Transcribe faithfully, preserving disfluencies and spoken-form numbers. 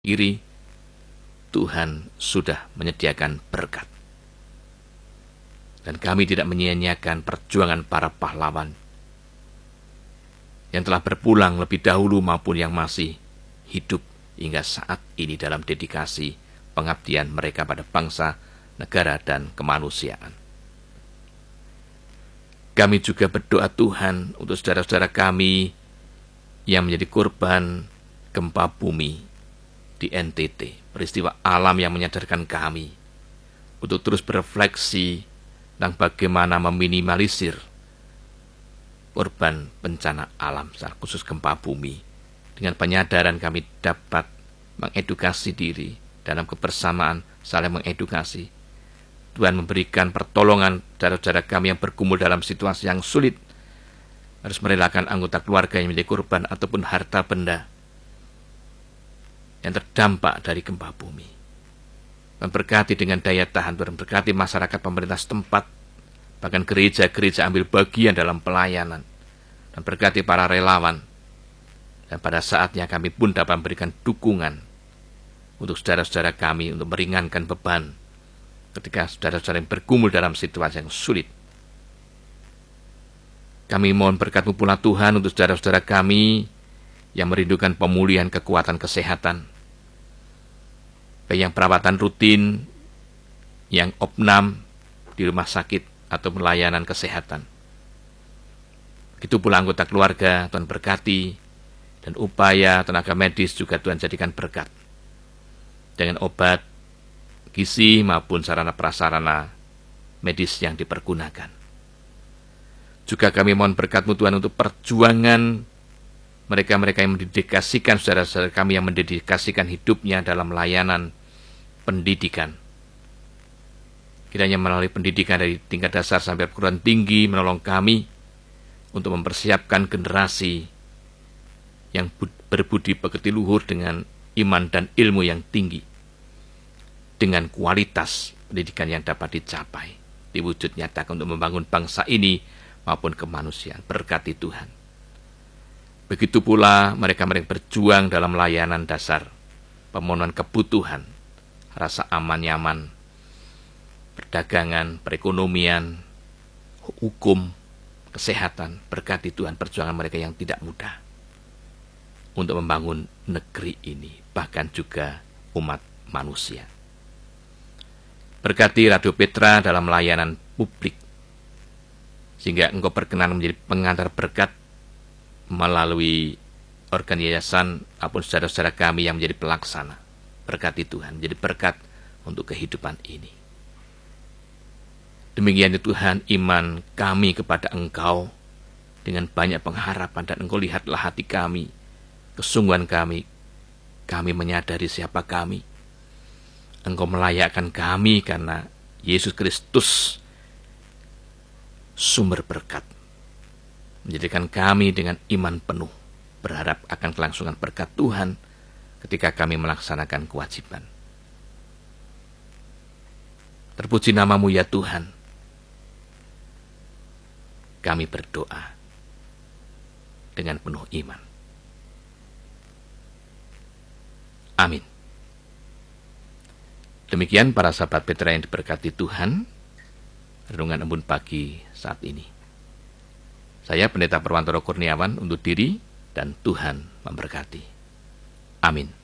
iri, Tuhan sudah menyediakan berkat. Dan kami tidak menyia-nyiakan perjuangan para pahlawan yang telah berpulang lebih dahulu maupun yang masih hidup hingga saat ini dalam dedikasi pengabdian mereka pada bangsa, negara, dan kemanusiaan. Kami juga berdoa Tuhan untuk saudara-saudara kami yang menjadi korban gempa bumi di N T T, peristiwa alam yang menyadarkan kami untuk terus berefleksi tentang bagaimana meminimalisir korban bencana alam, secara khusus gempa bumi. Dengan penyadaran kami dapat mengedukasi diri dalam kebersamaan, saling mengedukasi. Tuhan memberikan pertolongan saudara-saudara kami yang bergumul dalam situasi yang sulit, harus merelakan anggota keluarga yang menjadi korban ataupun harta benda yang terdampak dari gempa bumi. Memberkati dengan daya tahan Tuhan, memberkati masyarakat pemerintah setempat, bahkan gereja-gereja ambil bagian dalam pelayanan, dan berkati para relawan. Dan pada saatnya kami pun dapat memberikan dukungan untuk saudara-saudara kami untuk meringankan beban ketika saudara-saudara yang bergumul dalam situasi yang sulit. Kami mohon berkat-Mu pula Tuhan untuk saudara-saudara kami yang merindukan pemulihan kekuatan kesehatan, baik yang perawatan rutin, yang opnam di rumah sakit atau pelayanan kesehatan. Begitu pula anggota keluarga, Tuhan berkati, dan upaya tenaga medis juga Tuhan jadikan berkat. Dengan obat, gizi maupun sarana prasarana medis yang dipergunakan. Juga kami mohon berkat-Mu Tuhan untuk perjuangan mereka-mereka yang mendedikasikan, saudara-saudara kami yang mendedikasikan hidupnya dalam layanan pendidikan. Kiranya melalui pendidikan dari tingkat dasar sampai perguruan tinggi menolong kami untuk mempersiapkan generasi yang berbudi pekerti luhur dengan iman dan ilmu yang tinggi, dengan kualitas pendidikan yang dapat dicapai, diwujud nyatakan untuk membangun bangsa ini maupun kemanusiaan. Berkati Tuhan. Begitu pula mereka-mereka berjuang dalam layanan dasar, pemenuhan kebutuhan, rasa aman nyaman, perdagangan, perekonomian, hukum, kesehatan. Berkati Tuhan perjuangan mereka yang tidak mudah untuk membangun negeri ini, bahkan juga umat manusia. Berkati Radio Petra dalam layanan publik, sehingga Engkau berkenan menjadi pengantar berkat melalui organ yayasan maupun saudara-saudara kami yang menjadi pelaksana. Berkati Tuhan, menjadi berkat untuk kehidupan ini. Demikian Tuhan, iman kami kepada Engkau dengan banyak pengharapan, dan Engkau lihatlah hati kami, kesungguhan kami. Kami menyadari siapa kami. Engkau melayakkan kami karena Yesus Kristus sumber berkat. Menjadikan kami dengan iman penuh berharap akan kelangsungan berkat Tuhan ketika kami melaksanakan kewajiban. Terpuji nama-Mu ya Tuhan. Kami berdoa dengan penuh iman. Amin. Demikian para sahabat Petra yang diberkati Tuhan, renungan embun pagi saat ini. Saya Pendeta Perwantoro Kurniawan undur diri, dan Tuhan memberkati. Amin.